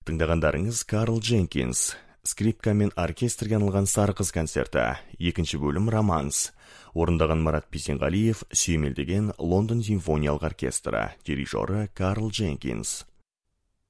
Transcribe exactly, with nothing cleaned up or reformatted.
Тыңдағандарыңыз Карл Дженкинс, скрипка мен оркестрге арналған Сары қыз концерті, екінші бөлім романс. Орындаған Марат Бейсенғалиев, сүйемелдеген Лондон симфониялық оркестрі, дирижері Карл Дженкинс.